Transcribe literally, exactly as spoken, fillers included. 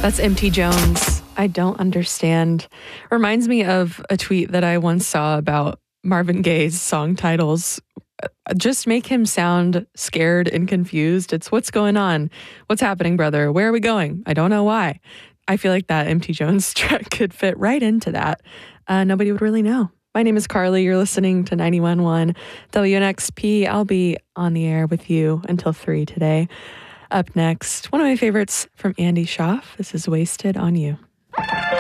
That's M T Jones. I don't understand. Reminds me of a tweet that I once saw about Marvin Gaye's song titles. Just make him sound scared and confused. It's what's going on? What's happening, brother? Where are we going? I don't know why. I feel like that M T Jones track could fit right into that. Uh, nobody would really know. My name is Carly. You're listening to ninety-one point one W N X P. I'll be on the air with you until three today. Up next, one of my favorites from Andy Schaaf. This is Wasted on You.